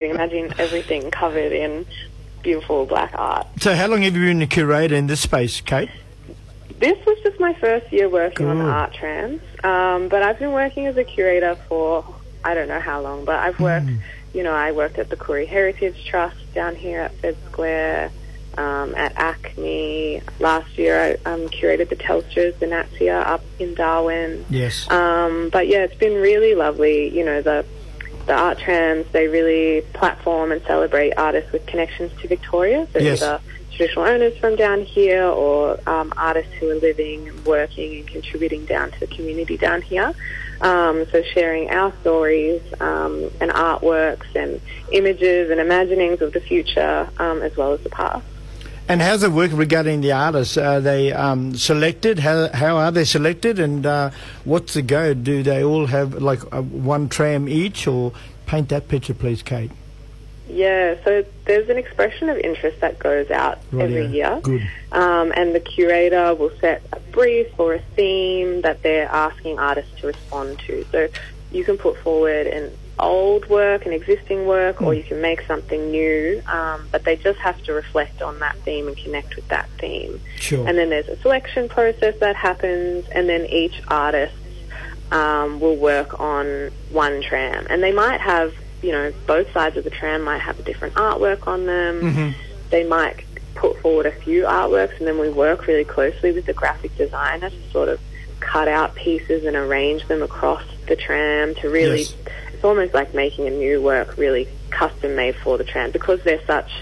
Imagine everything covered in beautiful black art. So how long have you been a curator in this space, Kate? This was just my first year working on the art trams, but I've been working as a curator for I don't know how long, but I've worked, I worked at the Koori Heritage Trust down here at Fed Square, at Acme. Last year I curated the Telstra's Venezia up in Darwin. Yes. But yeah, it's been really lovely. The art trams, they really platform and celebrate artists with connections to Victoria. So either traditional owners from down here or artists who are living and working and contributing down to the community down here. So sharing our stories and artworks and images and imaginings of the future as well as the past. And how's it work regarding the artists? Are they selected? How are they selected? And what's the go? Do they all have like one tram each? Or paint that picture, please, Kate. Yeah, so there's an expression of interest that goes out every year. Good. And the curator will set a brief or a theme that they're asking artists to respond to. So you can put forward an old work, an existing work, or you can make something new, but they just have to reflect on that theme and connect with that theme. Sure. And then there's a selection process that happens, and then each artist will work on one tram. And they might have, both sides of the tram might have a different artwork on them. Mm-hmm. They might put forward a few artworks, and then we work really closely with the graphic designer to sort of cut out pieces and arrange them across the tram to really... Yes. It's almost like making a new work really custom made for the tram because they're such,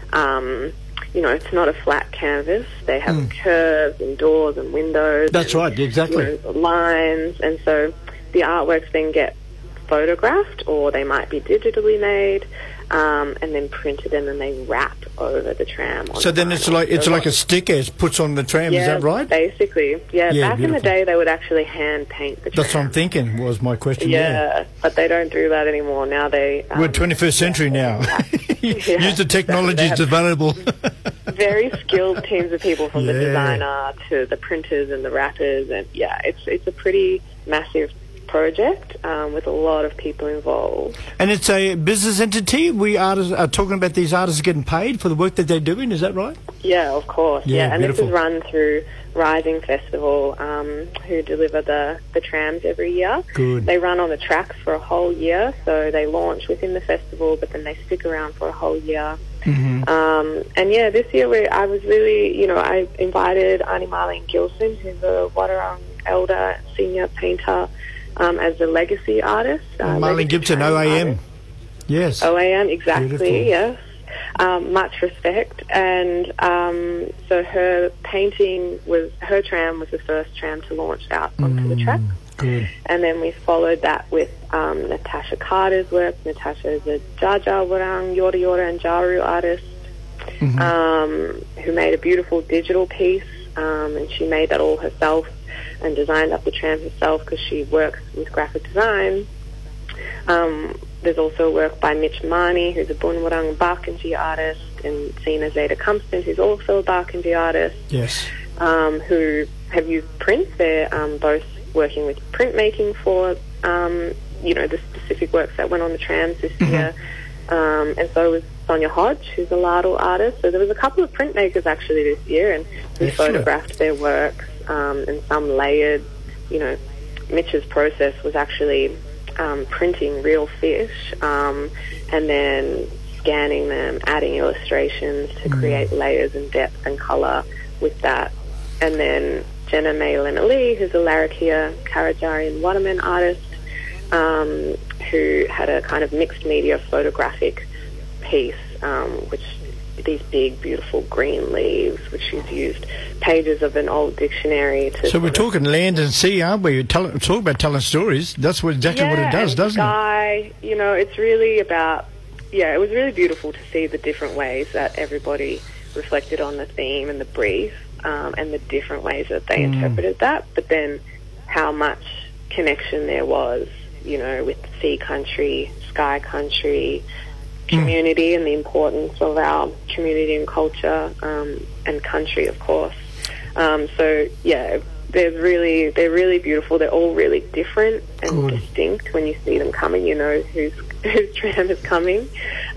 it's not a flat canvas. They have curves and doors and windows. That's right, exactly. Lines, and so the artworks then get photographed or they might be digitally made and then printed and then they wrap over the tram. So then it's like a sticker it puts on the tram, is that right? Basically. Yeah, back beautiful. in the day they would actually hand paint the tram. That's what I'm thinking was my question. Yeah, but they don't do that anymore. Now they... We're 21st century now. Use the technologies available. Very skilled teams of people from the designer to the printers and the wrappers, and it's a pretty massive project with a lot of people involved. And it's a business entity? We artists are talking about these artists getting paid for the work that they're doing, is that right? Yeah, of course. Yeah, and beautiful. This is run through Rising Festival, who deliver the trams every year. Good. They run on the tracks for a whole year, so they launch within the festival, but then they stick around for a whole year. Mm-hmm. And this year I was really, I invited Ani Marlene Gilson, who's a Wadawurrung elder, senior painter, as a legacy artist. Marlene Gibson, OAM. Artist. Yes. OAM, exactly, Beautiful. Yes. Much respect. And so her tram was the first tram to launch out onto the track. Good. And then we followed that with Natasha Carter's work. Natasha is a Djadjawurrung, Yorta Yorta and Jaru artist who made a beautiful digital piece, and she made that all herself and designed up the tram herself because she works with graphic design. There's also work by Mitch Marnie, who's a Bunwurrung Barkindji artist, and Sina Zeta Kumston, who's also a Barkindji artist. Yes. Who have used print. They're both working with printmaking for, the specific works that went on the trams this year. And so was Sonia Hodge, who's a ladle artist. So there was a couple of printmakers actually this year, and we photographed their works, and some layered. Mitch's process was actually printing real fish, and then scanning them, adding illustrations to create layers and depth and colour with that. And then Jenna May Lenalee, who's a Larrakia, Karadjari and Waterman artist, who had a kind of mixed media photographic piece, which these big, beautiful green leaves, which she's used pages of an old dictionary to... So we're talking land and sea, aren't we? Talk about telling stories. That's exactly what it does, doesn't it? It's really about... Yeah, it was really beautiful to see the different ways that everybody reflected on the theme and the brief, and the different ways that they interpreted that, but then how much connection there was, with sea country, sky country, community, and the importance of our community and culture, and country, of course. They're really beautiful. They're all really different and distinct. When you see them coming, you know whose tram is coming.